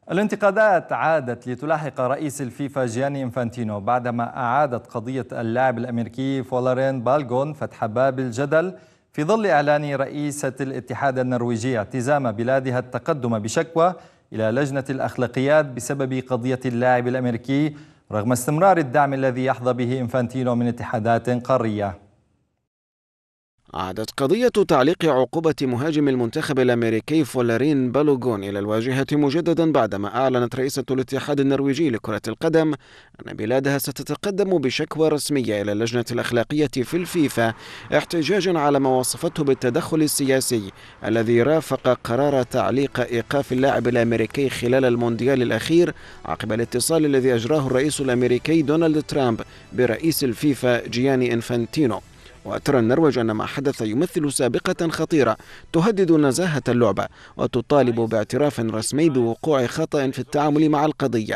الانتقادات عادت لتلاحق رئيس الفيفا جياني إنفانتينو بعدما أعادت قضية اللاعب الأمريكي فولارين بالغون فتح باب الجدل في ظل إعلان رئيسة الاتحاد النرويجي اعتزام بلادها التقدم بشكوى إلى لجنة الأخلاقيات بسبب قضية اللاعب الأمريكي رغم استمرار الدعم الذي يحظى به إنفانتينو من اتحادات قارية. عادت قضية تعليق عقوبة مهاجم المنتخب الأمريكي فولارين بالوغون إلى الواجهة مجددا بعدما أعلنت رئيسة الاتحاد النرويجي لكرة القدم أن بلادها ستتقدم بشكوى رسمية إلى اللجنة الأخلاقية في الفيفا احتجاجا على ما وصفته بالتدخل السياسي الذي رافق قرار تعليق إيقاف اللاعب الأمريكي خلال المونديال الأخير عقب الاتصال الذي أجراه الرئيس الأمريكي دونالد ترامب برئيس الفيفا جياني إنفانتينو. وترى النرويج أن ما حدث يمثل سابقة خطيرة تهدد نزاهة اللعبة وتطالب باعتراف رسمي بوقوع خطأ في التعامل مع القضية.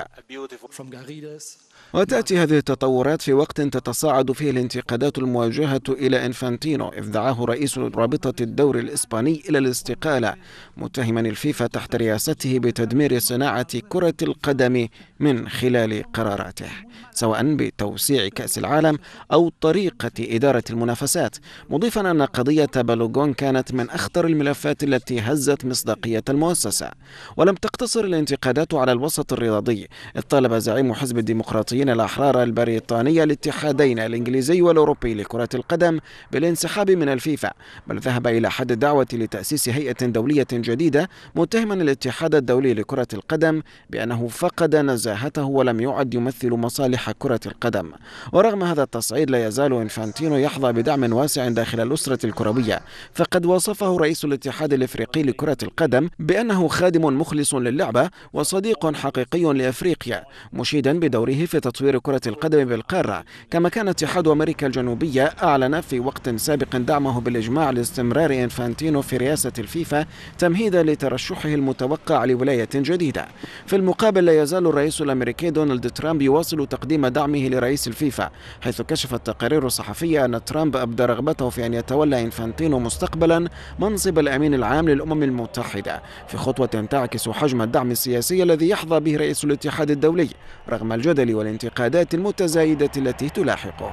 وتأتي هذه التطورات في وقت تتصاعد فيه الانتقادات الموجهة إلى إنفانتينو إذ دعاه رئيس رابطة الدوري الإسباني إلى الاستقالة متهما الفيفا تحت رئاسته بتدمير صناعة كرة القدم من خلال قراراته سواء بتوسيع كأس العالم أو طريقة إدارة المنافسات، مضيفا أن قضية بالوغون كانت من أخطر الملفات التي هزت مصداقية المؤسسة. ولم تقتصر الانتقادات على الوسط الرياضي إذ طالب زعيم حزب الديمقراطيين الأحرار البريطاني الاتحادين الإنجليزي والأوروبي لكرة القدم بالانسحاب من الفيفا، بل ذهب إلى حد الدعوة لتأسيس هيئة دولية جديدة متهما الاتحاد الدولي لكرة القدم بأنه فقد نزاهته ولم يعد يمثل مصالح كرة القدم. ورغم هذا التصعيد لا يزال إنفانتينو يحظى بدعم واسع داخل الأسرة الكروية، فقد وصفه رئيس الاتحاد الإفريقي لكرة القدم بأنه خادم مخلص للعبة وصديق حقيقي لأفريقيا، مشيدا بدوره في تطوير كرة القدم بالقارة. كما كان اتحاد أمريكا الجنوبية أعلن في وقت سابق دعمه بالإجماع لاستمرار إنفانتينو في رئاسة الفيفا تمهيدا لترشحه المتوقع لولاية جديدة. في المقابل لا يزال الرئيس الأمريكي دونالد ترامب يواصل تقديم دعمه لرئيس الفيفا، حيث كشفت تقارير الصحفية أن ترامب أبدى رغبته في أن يتولى إنفانتينو مستقبلا منصب الأمين العام للأمم المتحدة في خطوة تعكس حجم الدعم السياسي الذي يحظى به رئيس الاتحاد الدولي رغم الجدل والانتقادات المتزايدة التي تلاحقه.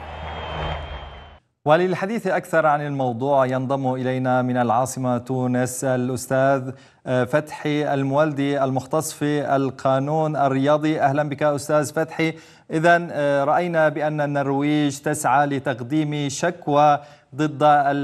وللحديث أكثر عن الموضوع ينضم إلينا من العاصمة تونس الأستاذ فتحي المولدي المختص في القانون الرياضي. أهلا بك أستاذ فتحي. إذن رأينا بأن النرويج تسعى لتقديم شكوى ضد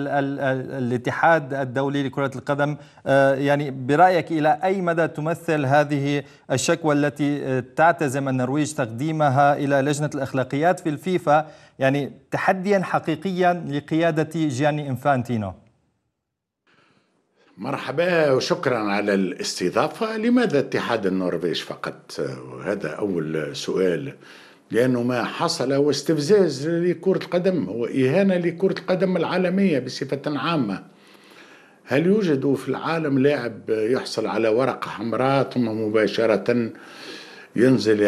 الاتحاد الدولي لكرة القدم، يعني برأيك إلى أي مدى تمثل هذه الشكوى التي تعتزم النرويج تقديمها إلى لجنة الأخلاقيات في الفيفا يعني تحديا حقيقيا لقيادة جياني إنفانتينو؟ مرحبا وشكرا على الاستضافة. لماذا اتحاد النرويج فقط؟ هذا أول سؤال، لأنه ما حصل هو استفزاز لكرة القدم، هو إهانة لكرة القدم العالمية بصفة عامة. هل يوجد في العالم لاعب يحصل على ورقة حمراء ثم مباشرة ينزل